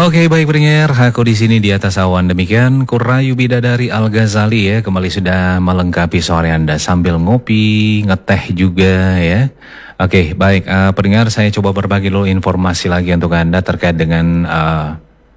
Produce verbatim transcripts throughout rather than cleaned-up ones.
Oke, baik pendengar, aku di sini di atas awan. Demikian Kurayu Bidadari Al Ghazali ya, kembali sudah melengkapi sore Anda sambil ngopi, ngeteh juga ya. Oke, baik uh, pendengar, saya coba berbagi dulu informasi lagi untuk Anda terkait dengan uh,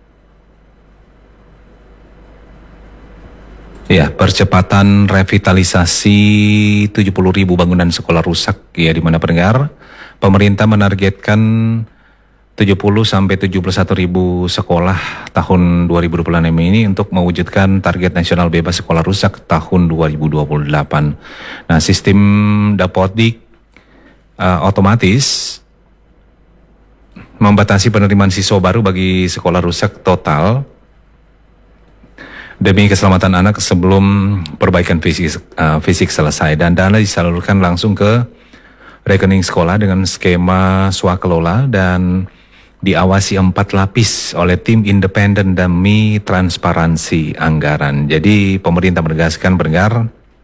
ya, percepatan revitalisasi tujuh puluh ribu bangunan sekolah rusak ya, di mana pendengar, pemerintah menargetkan tujuh puluh sampai tujuh puluh satu ribu sekolah tahun dua ribu dua puluh enam ini untuk mewujudkan target nasional bebas sekolah rusak tahun dua ribu dua puluh delapan. Nah, sistem Dapodik uh, otomatis membatasi penerimaan siswa baru bagi sekolah rusak total demi keselamatan anak sebelum perbaikan fisik, uh, fisik selesai, dan dana disalurkan langsung ke rekening sekolah dengan skema swakelola dan diawasi empat lapis oleh tim independen demi transparansi anggaran. Jadi pemerintah menegaskan pendengar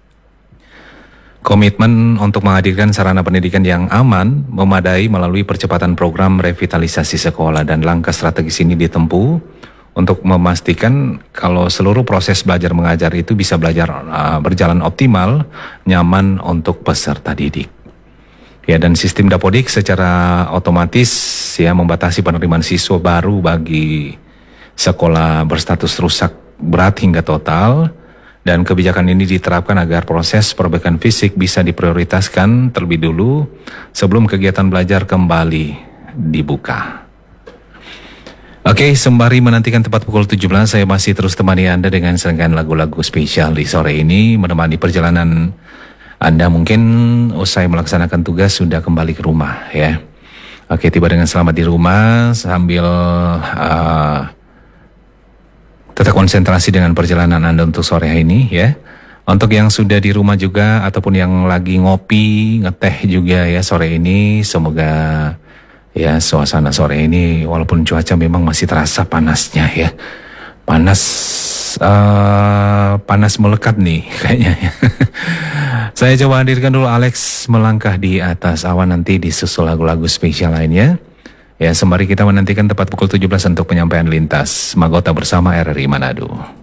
komitmen untuk menghadirkan sarana pendidikan yang aman, memadai melalui percepatan program revitalisasi sekolah, dan langkah strategis ini ditempuh untuk memastikan kalau seluruh proses belajar mengajar itu bisa belajar uh, berjalan optimal, nyaman untuk peserta didik. Ya, dan sistem Dapodik secara otomatis ya membatasi penerimaan siswa baru bagi sekolah berstatus rusak berat hingga total, dan kebijakan ini diterapkan agar proses perbaikan fisik bisa diprioritaskan terlebih dulu sebelum kegiatan belajar kembali dibuka. Oke, sembari menantikan tepat pukul tujuh belas, saya masih terus temani Anda dengan serangkaian lagu-lagu spesial di sore ini, menemani perjalanan Anda mungkin usai melaksanakan tugas sudah kembali ke rumah ya. Oke, tiba dengan selamat di rumah sambil uh, tetap konsentrasi dengan perjalanan Anda untuk sore hari ini ya. Untuk yang sudah di rumah juga ataupun yang lagi ngopi, ngeteh juga ya sore ini, semoga ya suasana sore ini walaupun cuaca memang masih terasa panasnya ya. Panas uh, panas melekat nih kayaknya ya. Saya coba hadirkan dulu Alex Melangkah di Atas Awan, nanti disusul lagu-lagu spesial lainnya. Ya, sembari kita menantikan tepat pukul tujuh belas untuk penyampaian lintas Magota bersama R R I Manado.